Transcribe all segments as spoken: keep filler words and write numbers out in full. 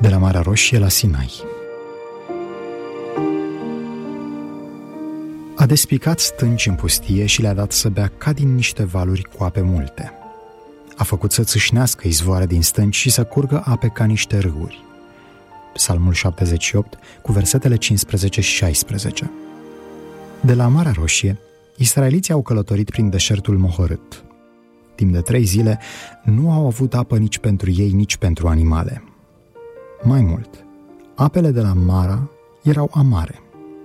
De la Marea Roșie la Sinai. A despicat stânci în pustie și le-a dat să bea ca din niște valuri cu ape multe. A făcut să țâșnească izvoare din stânci și să curgă ape ca niște râuri. Psalmul șaptezeci și opt, cu versetele cincisprezece și șaisprezece. De la Marea Roșie, israeliții au călătorit prin deșertul mohorât. Timp de trei zile nu au avut apă nici pentru ei, nici pentru animale. Mai mult, apele de la Mara erau amare.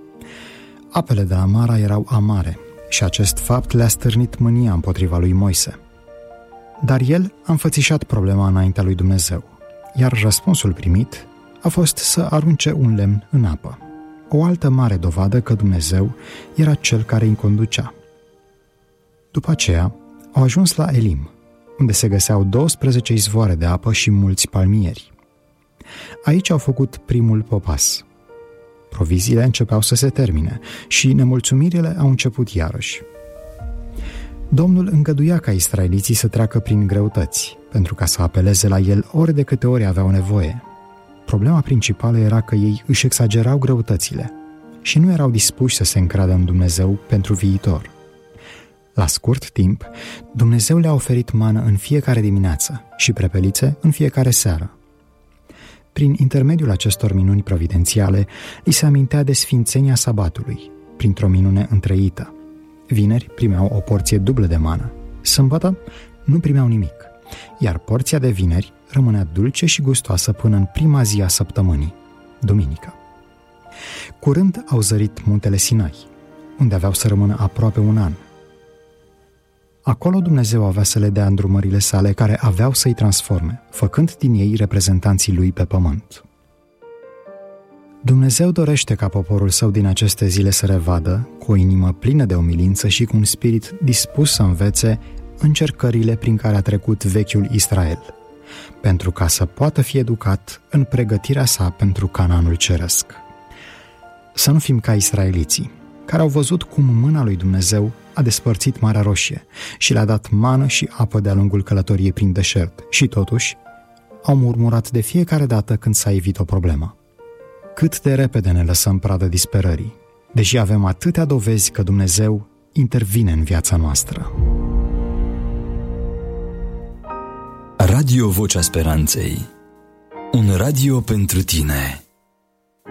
Apele de la Mara erau amare și acest fapt le-a stârnit mânia împotriva lui Moise. Dar el a înfățișat problema înaintea lui Dumnezeu, iar răspunsul primit a fost să arunce un lemn în apă. O altă mare dovadă că Dumnezeu era cel care îi conducea. După aceea, au ajuns la Elim, unde se găseau douăsprezece izvoare de apă și mulți palmieri. Aici au făcut primul popas. Proviziile începeau să se termine și nemulțumirile au început iarăși. Domnul îngăduia ca israeliții să treacă prin greutăți, pentru ca să apeleze la el ori de câte ori aveau nevoie. Problema principală era că ei își exagerau greutățile și nu erau dispuși să se încradă în Dumnezeu pentru viitor. La scurt timp, Dumnezeu le-a oferit mană în fiecare dimineață și prepelițe în fiecare seară. Prin intermediul acestor minuni providențiale, li se amintea de sfințenia sabatului, printr-o minune întreită. Vineri primeau o porție dublă de mană, sâmbătă nu primeau nimic, iar porția de vineri rămânea dulce și gustoasă până în prima zi a săptămânii, duminica. Curând au zărit muntele Sinai, unde aveau să rămână aproape un an. Acolo Dumnezeu avea să le dea îndrumările sale care aveau să-i transforme, făcând din ei reprezentanții lui pe pământ. Dumnezeu dorește ca poporul său din aceste zile să revadă, cu o inimă plină de umilință și cu un spirit dispus să învețe încercările prin care a trecut vechiul Israel, pentru ca să poată fi educat în pregătirea sa pentru Canaanul ceresc. Să nu fim ca israeliții, care au văzut cum mâna lui Dumnezeu a despărțit Marea Roșie și le-a dat mană și apă de-a lungul călătoriei prin deșert și totuși au murmurat de fiecare dată când s-a evit o problemă. Cât de repede ne lăsăm pradă disperării, deși avem atâtea dovezi că Dumnezeu intervine în viața noastră. Radio Vocea Speranței. Un radio pentru tine.